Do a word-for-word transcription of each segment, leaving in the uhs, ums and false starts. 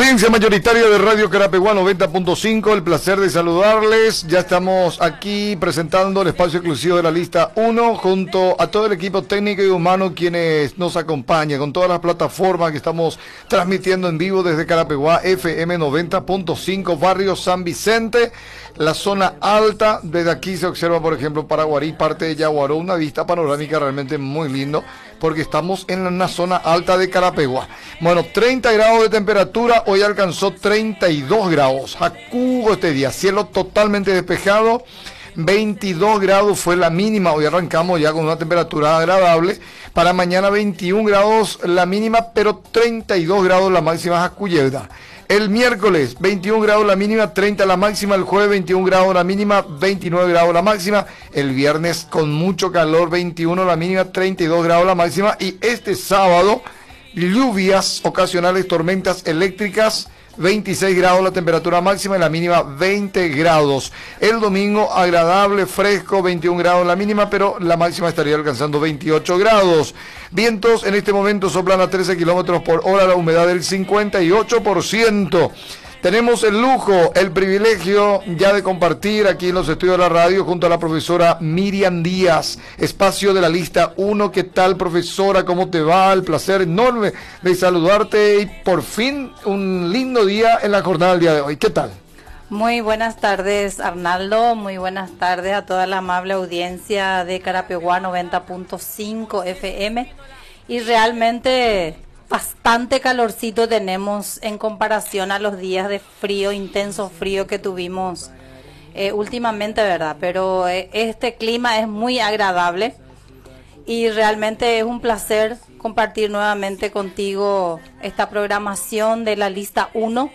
Audiencia mayoritaria de Radio Carapeguá noventa punto cinco, el placer de saludarles. Ya estamos aquí presentando el espacio exclusivo de la lista uno junto a todo el equipo técnico y humano quienes nos acompañan con todas las plataformas que estamos transmitiendo en vivo desde Carapeguá F M noventa punto cinco, barrio San Vicente, la zona alta. Desde aquí se observa, por ejemplo, Paraguarí, parte de Yaguaró, una vista panorámica realmente muy lindo porque estamos en una zona alta de Carapeguá. Bueno, treinta grados de temperatura, hoy alcanzó treinta y dos grados. Jacugo este día, cielo totalmente despejado, veintidós grados fue la mínima, hoy arrancamos ya con una temperatura agradable. Para mañana veintiún grados la mínima, pero treinta y dos grados la máxima Jacuyevda. El miércoles veintiún grados la mínima, treinta la máxima. El jueves veintiún grados la mínima, veintinueve grados la máxima. El viernes con mucho calor, veintiuno la mínima, treinta y dos grados la máxima. Y este sábado, lluvias ocasionales, tormentas eléctricas, veintiséis grados la temperatura máxima y la mínima veinte grados. El domingo agradable, fresco, veintiún grados la mínima, pero la máxima estaría alcanzando veintiocho grados. Vientos en este momento soplan a trece kilómetros por hora, la humedad del cincuenta y ocho por ciento. Tenemos el lujo, el privilegio ya de compartir aquí en los estudios de la radio junto a la profesora Miriam Díaz, espacio de la lista uno. ¿Qué tal, profesora? ¿Cómo te va? El placer enorme de saludarte y por fin un lindo día en la jornada del día de hoy. ¿Qué tal? Muy buenas tardes, Arnaldo. Muy buenas tardes a toda la amable audiencia de Carapeguá noventa punto cinco F M. Y realmente bastante calorcito tenemos en comparación a los días de frío, intenso frío que tuvimos eh, últimamente, ¿verdad? Pero eh, este clima es muy agradable y realmente es un placer compartir nuevamente contigo esta programación de la lista uno.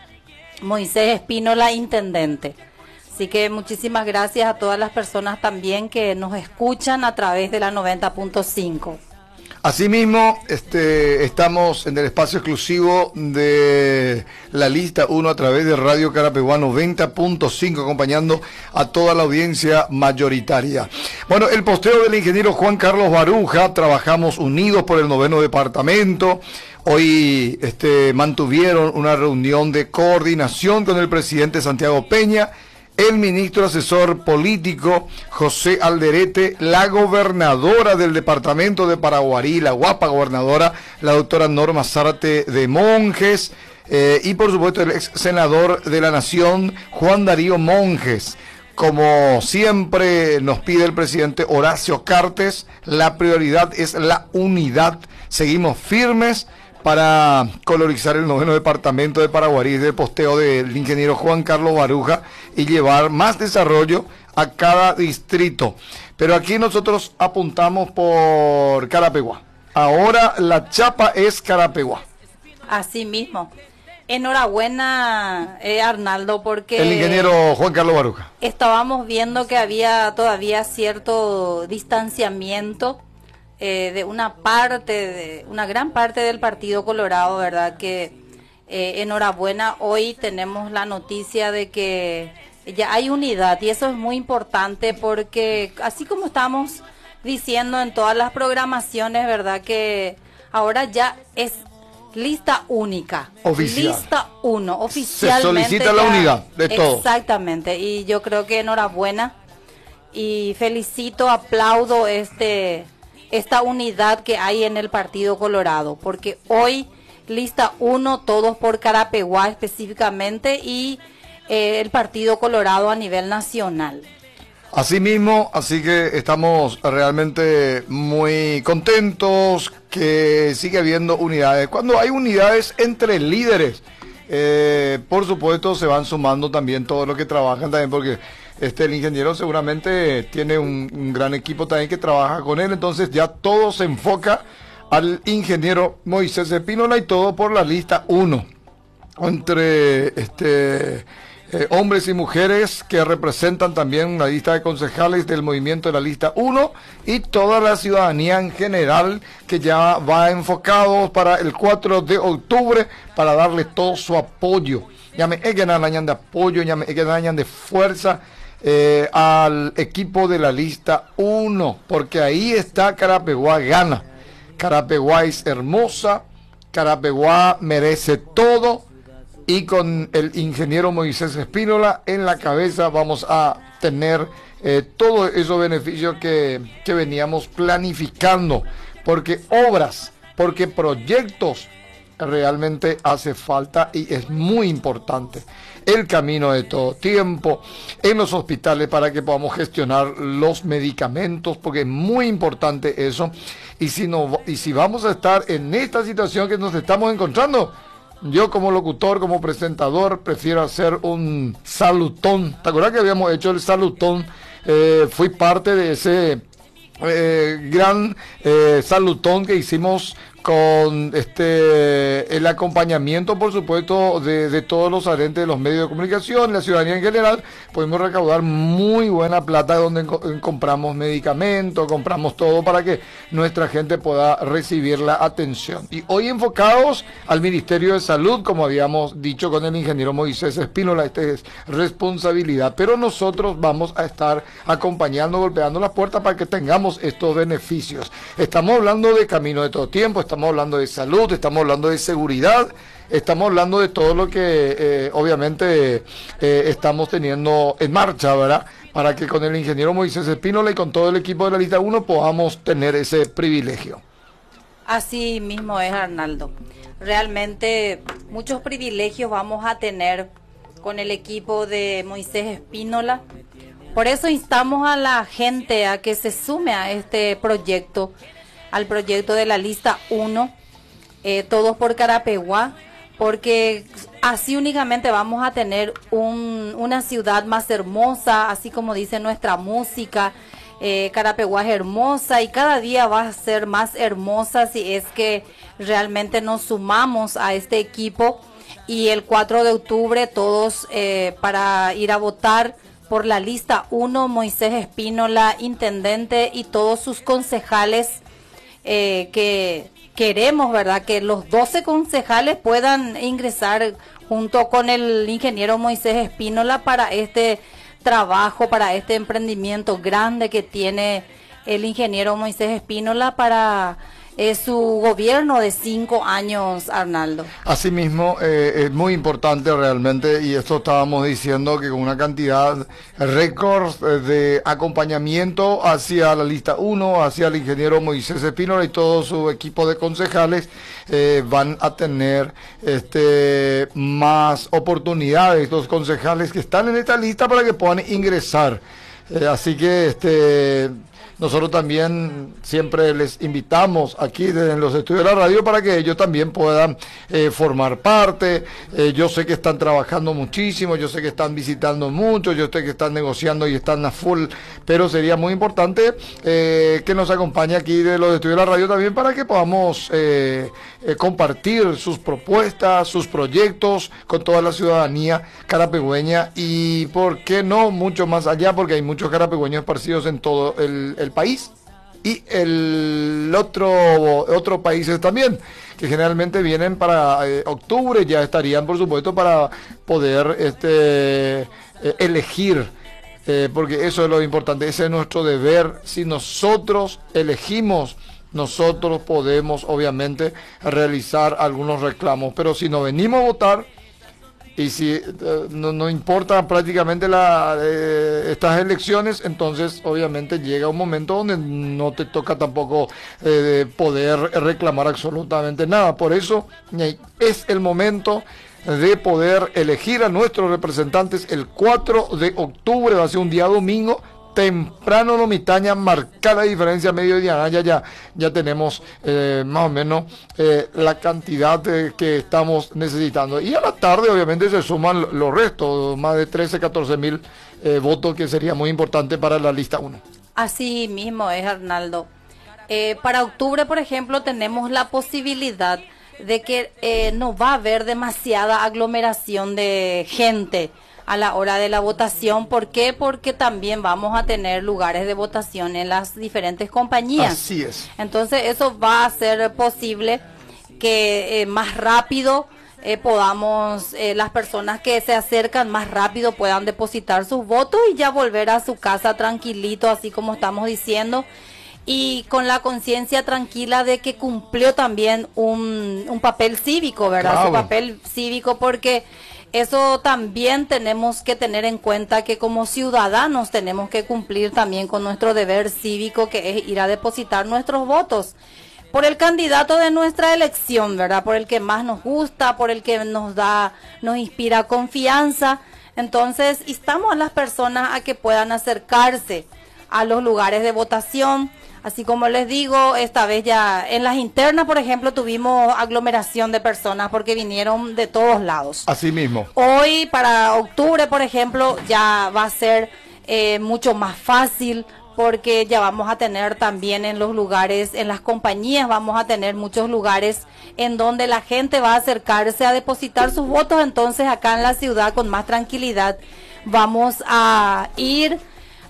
Moisés Espínola, intendente. Así que muchísimas gracias a todas las personas también que nos escuchan a través de la noventa punto cinco. Asimismo, este, estamos en el espacio exclusivo de la lista uno a través de Radio Carapeguá noventa punto cinco, acompañando a toda la audiencia mayoritaria. Bueno, el posteo del ingeniero Juan Carlos Baruja, trabajamos unidos por el noveno departamento. Hoy este, mantuvieron una reunión de coordinación con el presidente Santiago Peña, el ministro asesor político José Alderete, la gobernadora del departamento de Paraguarí, la guapa gobernadora, la doctora Norma Zárate de Monjes, eh, y por supuesto el ex senador de la Nación, Juan Darío Monjes. Como siempre nos pide el presidente Horacio Cartes, la prioridad es la unidad. Seguimos firmes para colorizar el noveno departamento de Paraguarí, del posteo del ingeniero Juan Carlos Baruja, y llevar más desarrollo a cada distrito. Pero aquí nosotros apuntamos por Carapeguá. Ahora la chapa es Carapeguá. Así mismo. Enhorabuena, eh, Arnaldo, porque el ingeniero Juan Carlos Baruja. Estábamos viendo que había todavía cierto distanciamiento Eh, de una parte, de una gran parte del Partido Colorado, ¿verdad? Que eh, enhorabuena, hoy tenemos la noticia de que ya hay unidad y eso es muy importante porque así como estamos diciendo en todas las programaciones, ¿verdad? Que ahora ya es lista única. Oficial. Lista uno, oficialmente. Se solicita la ya, unidad de todo. Exactamente, y yo creo que enhorabuena y felicito, aplaudo este... esta unidad que hay en el Partido Colorado, porque hoy lista uno, todos por Carapeguá específicamente, y eh, el Partido Colorado a nivel nacional. Así mismo, así que estamos realmente muy contentos que sigue habiendo unidades. Cuando hay unidades entre líderes, eh, por supuesto se van sumando también todos los que trabajan también, porque Este, el ingeniero seguramente tiene un, un gran equipo también que trabaja con él, entonces ya todo se enfoca al ingeniero Moisés Espínola y todo por la lista uno. Entre este, eh, hombres y mujeres que representan también una lista de concejales del movimiento de la lista uno y toda la ciudadanía en general que ya va enfocado para el cuatro de octubre para darle todo su apoyo. Ya me añadan de apoyo, ya me añadan de fuerza. Eh, al equipo de la lista uno, porque ahí está Carapeguá gana. Carapeguá es hermosa, Carapeguá merece todo, y con el ingeniero Moisés Espínola en la cabeza vamos a tener eh, todos esos beneficios que, que veníamos planificando, porque obras, porque proyectos realmente hace falta y es muy importante. El camino de todo tiempo en los hospitales para que podamos gestionar los medicamentos, porque es muy importante eso. Y si no, y si vamos a estar en esta situación que nos estamos encontrando, yo como locutor, como presentador, prefiero hacer un salutón. ¿Te acuerdas que habíamos hecho el salutón? Eh, fui parte de ese eh, gran eh, salutón que hicimos con este el acompañamiento, por supuesto, de, de todos los adherentes de los medios de comunicación, la ciudadanía en general. Pudimos recaudar muy buena plata donde co compramos medicamentos, compramos todo para que nuestra gente pueda recibir la atención. Y hoy enfocados al Ministerio de Salud, como habíamos dicho con el ingeniero Moisés Espínola, esta es responsabilidad, pero nosotros vamos a estar acompañando, golpeando las puertas para que tengamos estos beneficios. Estamos hablando de camino de todo tiempo, estamos hablando de salud, estamos hablando de seguridad, estamos hablando de todo lo que eh, obviamente eh, estamos teniendo en marcha, ¿verdad? Para que con el ingeniero Moisés Espínola y con todo el equipo de la lista uno podamos tener ese privilegio. Así mismo es, Arnaldo. Realmente muchos privilegios vamos a tener con el equipo de Moisés Espínola. Por eso instamos a la gente a que se sume a este proyecto, al proyecto de la lista uno, eh, todos por Carapeguá, porque así únicamente vamos a tener un, una ciudad más hermosa, así como dice nuestra música. eh, Carapeguá es hermosa y cada día va a ser más hermosa si es que realmente nos sumamos a este equipo. Y el cuatro de octubre todos eh, para ir a votar por la lista uno, Moisés Espínola, intendente, y todos sus concejales. Eh, que queremos, ¿verdad?, que los doce concejales puedan ingresar junto con el ingeniero Moisés Espínola para este trabajo, para este emprendimiento grande que tiene el ingeniero Moisés Espínola para eh, su gobierno de cinco años, Arnaldo. Asimismo, eh, es muy importante realmente, y esto estábamos diciendo, que con una cantidad récord de acompañamiento hacia la lista uno, hacia el ingeniero Moisés Espínola y todo su equipo de concejales, eh, van a tener este más oportunidades los concejales que están en esta lista para que puedan ingresar. Eh, así que este nosotros también siempre les invitamos aquí en los estudios de la radio para que ellos también puedan eh, formar parte. Eh, yo sé que están trabajando muchísimo, yo sé que están visitando mucho, yo sé que están negociando y están a full, pero sería muy importante eh, que nos acompañe aquí de los estudios de la radio también para que podamos eh, eh, compartir sus propuestas, sus proyectos con toda la ciudadanía carapegüeña y, ¿por qué no?, mucho más allá, porque hay muchos carapegüeños esparcidos en todo el, el país y el otro otros países también, que generalmente vienen para eh, octubre, ya estarían por supuesto para poder este eh, elegir, eh, porque eso es lo importante, ese es nuestro deber. Si nosotros elegimos, nosotros podemos obviamente realizar algunos reclamos, pero si no venimos a votar y si eh, no, no importa prácticamente la, eh, estas elecciones, entonces obviamente llega un momento donde no te toca tampoco eh, poder reclamar absolutamente nada. Por eso eh, es el momento de poder elegir a nuestros representantes el cuatro de octubre, va a ser un día domingo, temprano no mitaña, marcar la diferencia mediodía, ya, ya, ya tenemos eh, más o menos eh, la cantidad de, que estamos necesitando. Y a la tarde obviamente se suman los restos, más de trece, catorce mil eh, votos, que sería muy importante para la lista uno. Así mismo es, Arnaldo. Eh, para octubre, por ejemplo, tenemos la posibilidad de que eh, no va a haber demasiada aglomeración de gente a la hora de la votación. ¿Por qué? Porque también vamos a tener lugares de votación en las diferentes compañías. Así es. Entonces eso va a hacer posible que eh, más rápido eh, podamos, eh, las personas que se acercan más rápido puedan depositar sus votos y ya volver a su casa tranquilito, así como estamos diciendo. y con la conciencia tranquila de que cumplió también un, un papel cívico, ¿verdad? Claro. Su papel cívico, porque eso también tenemos que tener en cuenta, que como ciudadanos tenemos que cumplir también con nuestro deber cívico, que es ir a depositar nuestros votos por el candidato de nuestra elección, ¿verdad? Por el que más nos gusta, por el que nos da, nos inspira confianza. Entonces, instamos a las personas a que puedan acercarse a los lugares de votación. Así como les digo, esta vez ya en las internas, por ejemplo, tuvimos aglomeración de personas porque vinieron de todos lados. Así mismo. Hoy, para octubre, por ejemplo, ya va a ser eh, mucho más fácil, porque ya vamos a tener también en los lugares, en las compañías, vamos a tener muchos lugares en donde la gente va a acercarse a depositar sus votos. Entonces, acá en la ciudad, con más tranquilidad, vamos a ir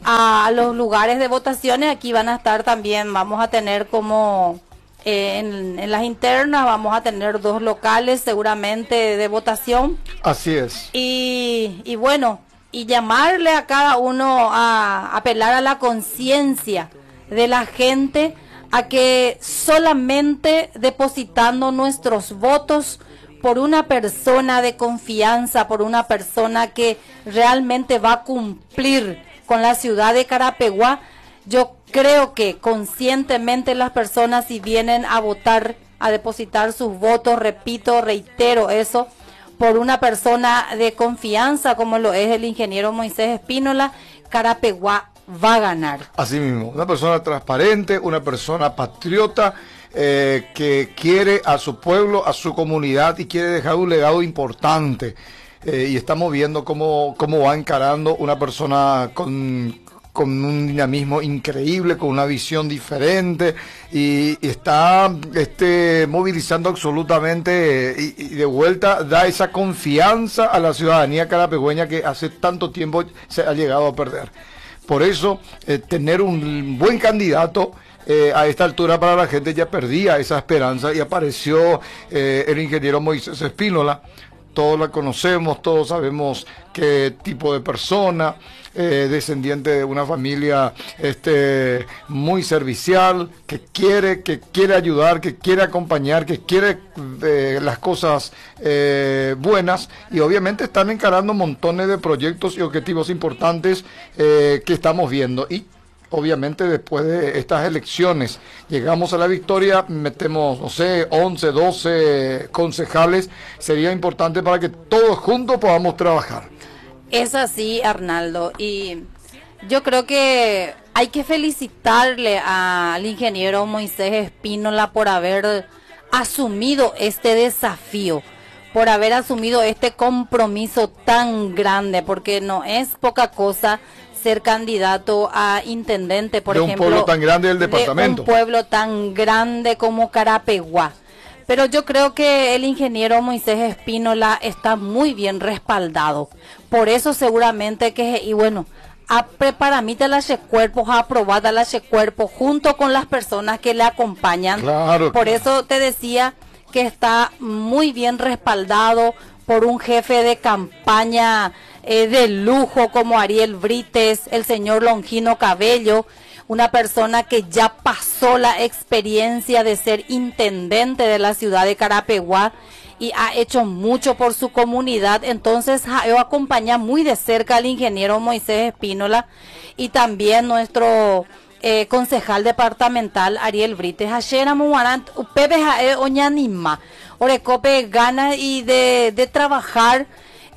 a los lugares de votaciones. Aquí van a estar también, vamos a tener como eh, en, en las internas, vamos a tener dos locales seguramente de votación. Así es. Y, y bueno, y llamarle a cada uno a apelar a la conciencia de la gente, a que solamente depositando nuestros votos por una persona de confianza, por una persona que realmente va a cumplir con la ciudad de Carapeguá, yo creo que conscientemente las personas, si vienen a votar, a depositar sus votos, repito, reitero eso, por una persona de confianza como lo es el ingeniero Moisés Espínola, Carapeguá va a ganar. Así mismo, una persona transparente, una persona patriota, eh, que quiere a su pueblo, a su comunidad, y quiere dejar un legado importante. Eh, y estamos viendo cómo, cómo va encarando una persona con, con un dinamismo increíble, con una visión diferente, y, y está este, movilizando absolutamente, eh, y, y de vuelta da esa confianza a la ciudadanía carapegüeña que hace tanto tiempo se ha llegado a perder. Por eso, eh, tener un buen candidato eh, a esta altura para la gente ya perdía esa esperanza, y apareció eh, el ingeniero Moisés Espínola. Todos la conocemos, todos sabemos qué tipo de persona, eh, descendiente de una familia este, muy servicial, que quiere, que quiere ayudar, que quiere acompañar, que quiere eh, las cosas eh, buenas, y obviamente están encarando montones de proyectos y objetivos importantes eh, que estamos viendo. Y obviamente después de estas elecciones llegamos a la victoria, metemos, no sé, once, doce concejales. Sería importante para que todos juntos podamos trabajar. Es así, Arnaldo, y yo creo que hay que felicitarle al ingeniero Moisés Espínola por haber asumido este desafío, por haber asumido este compromiso tan grande, porque no es poca cosa ser candidato a intendente, por de ejemplo, un pueblo tan grande del departamento, de un pueblo tan grande como Carapeguá. Pero yo creo que el ingeniero Moisés Espínola está muy bien respaldado. Por eso seguramente que, y bueno, a preparamita la cuerpos, a aprobada la cuerpos junto con las personas que le acompañan. Claro. Por eso te decía que está muy bien respaldado por un jefe de campaña eh, de lujo como Ariel Brites, el señor Longino Cabello, una persona que ya pasó la experiencia de ser intendente de la ciudad de Carapeguá y ha hecho mucho por su comunidad. Entonces yo acompañé muy de cerca al ingeniero Moisés Espínola, y también nuestro eh, concejal departamental Ariel Brites. Ayer amuarant upepe jae oñanima orecope ganas y de, de trabajar,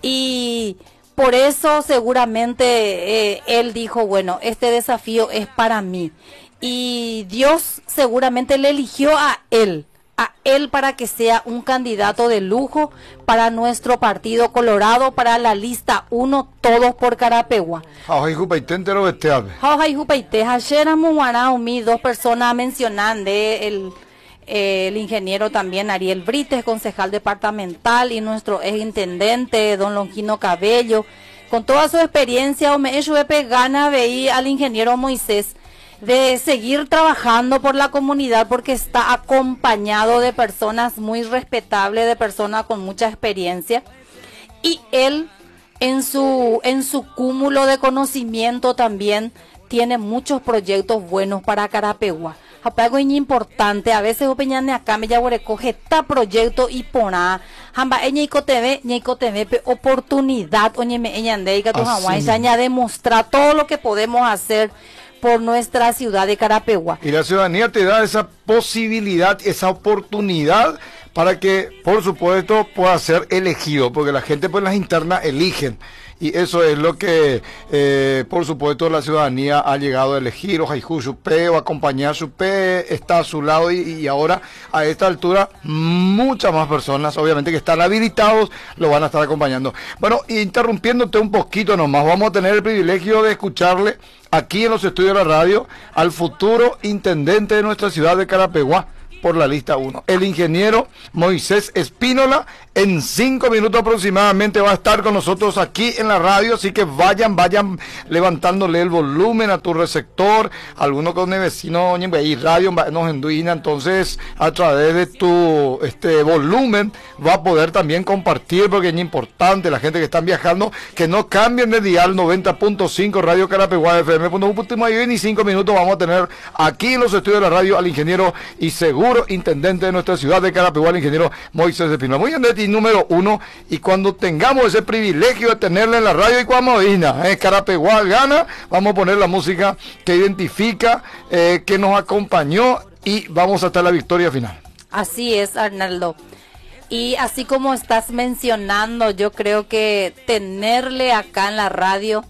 y por eso seguramente eh, él dijo, bueno, este desafío es para mí, y Dios seguramente le eligió a él, a él para que sea un candidato de lujo para nuestro partido colorado, para la lista uno, todos por Carapeguá. Ayer amuarant dos personas mencionan de el el ingeniero también Ariel Brites, concejal departamental, y nuestro ex intendente, don Longino Cabello, con toda su experiencia, me hecho gana veí al ingeniero Moisés de seguir trabajando por la comunidad, porque está acompañado de personas muy respetables, de personas con mucha experiencia, y él en su, en su cúmulo de conocimiento también tiene muchos proyectos buenos para Carapeguá. Algo importante, a veces opeñane acá me ya recoge esta proyecto y pona hamba eña icoteve ña icoteve oportunidad oñe me eñande que tu Hawái se añade demostrar todo lo que podemos hacer por nuestra ciudad de Carapeguá. Y la ciudadanía te da esa posibilidad, esa oportunidad para que, por supuesto, pueda ser elegido, porque la gente pues las internas eligen. Y eso es lo que, eh, por supuesto, la ciudadanía ha llegado a elegir. Ojaijú Chupé o acompañar Chupé, está a su lado y, y ahora, a esta altura, muchas más personas, obviamente, que están habilitados, lo van a estar acompañando. Bueno, interrumpiéndote un poquito nomás, vamos a tener el privilegio de escucharle aquí en los estudios de la radio al futuro intendente de nuestra ciudad de Carapeguá, por la lista uno, el ingeniero Moisés Espínola. En cinco minutos aproximadamente va a estar con nosotros aquí en la radio, así que vayan, vayan levantándole el volumen a tu receptor, alguno con el vecino y radio nos enduina, entonces a través de tu este volumen va a poder también compartir, porque es importante la gente que están viajando, que no cambien de dial noventa punto cinco Radio Carapeguá F M, y en cinco minutos vamos a tener aquí en los estudios de la radio al ingeniero y seguro intendente de nuestra ciudad de Carapeguá, el ingeniero Moisés Espínola. Muy bien, y número uno, y cuando tengamos ese privilegio de tenerle en la radio y cuando eh, Carapeguá gana, vamos a poner la música que identifica, eh, que nos acompañó, y vamos hasta la victoria final. Así es, Arnaldo. Y así como estás mencionando, yo creo que tenerle acá en la radio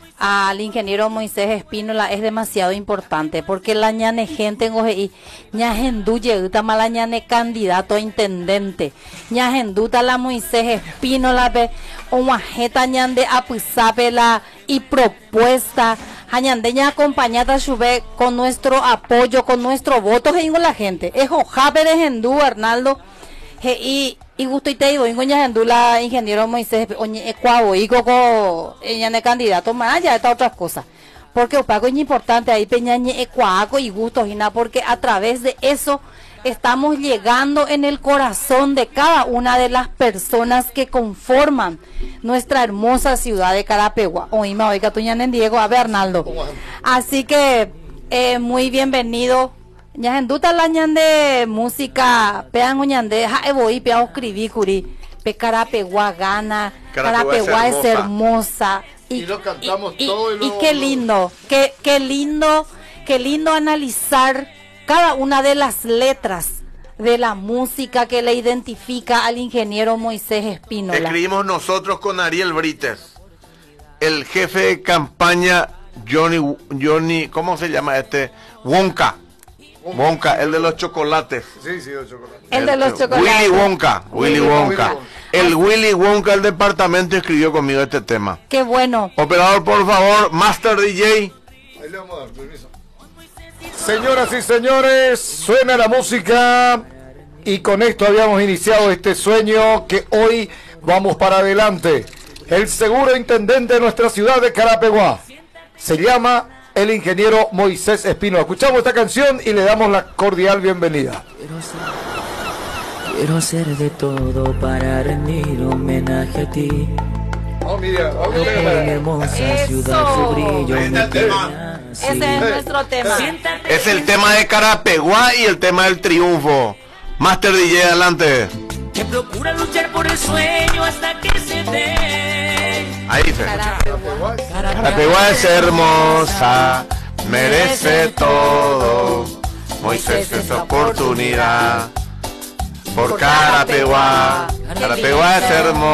al ingeniero Moisés Espínola es demasiado importante, porque la ñane gente en ñajenduye utama la ñane candidato a intendente ñajenduta la Moisés Espínola pe omuajeta ñande apusape la y propuesta añande ña acompañada sube con nuestro apoyo, con nuestro voto en la gente es ojape de gendú, Arnaldo. He, y y gusto y te digo ingoña la ingeniero Moisés oñe ecuavo y coco ñane candidato más allá de estas otras cosas, porque opaco es importante ahí peñañe ecuaco y gusto y nada, porque a través de eso estamos llegando en el corazón de cada una de las personas que conforman nuestra hermosa ciudad de Carapeguá. Oíme oiga tu ñane Diego, a ver, Arnaldo. Así que eh, muy bienvenido. Ñajenduta la ñande música, pean ñande, ja voy pean escribí curi, pe Carapeguá gana, Carapeguá es hermosa. Y, y lo cantamos y, todo y, y, luego, y qué lindo, qué, qué lindo, qué lindo analizar cada una de las letras de la música que le identifica al ingeniero Moisés Espínola. Escribimos nosotros con Ariel Brites, el jefe de campaña Johnny, Johnny, ¿cómo se llama este? Wonka. Wonka, el de los chocolates. Sí, sí, los chocolates. El, el de los chocolates. Willy Wonka, Willy, Willy Wonka. Wonka. El Willy Wonka del departamento escribió conmigo este tema. Qué bueno. Operador, por favor, Master D J. Ahí le vamos a dar permiso. Señoras y señores, suena la música y con esto habíamos iniciado este sueño que hoy vamos para adelante. El seguro intendente de nuestra ciudad de Carapeguá se llama el ingeniero Moisés Espínola. Escuchamos esta canción y le damos la cordial bienvenida. Quiero ser, quiero ser de todo para rendir homenaje a ti. Oh, mira, oh, mira. Por mi hermosa Eso. ciudad, su brillo Este me tema. Ese es nuestro tema. Es el tema de Carapeguá y el tema del triunfo. Master D J, adelante. Que procura luchar por el sueño hasta que se dé. Ahí dice. Carapeguá. Carapeguá es hermosa, merece todo. Moisés es oportunidad. Por Carapeguá. Carapeguá es hermosa.